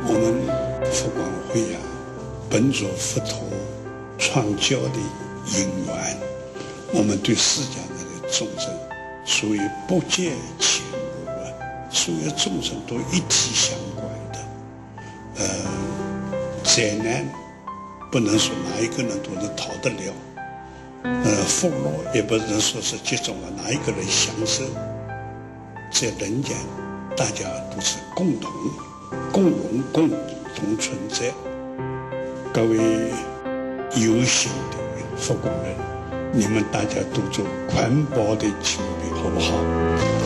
我们佛光会本着佛陀创教的因缘，我们对世间的众生属于不见前路所有众生都一体相关的。灾难不能说哪一个人都能逃得了，福禄也不能说是集中了哪一个人享受。在人间，大家都是共同、共荣、共同存在。各位有心的佛光人，你们大家都做环保的清理，好不好？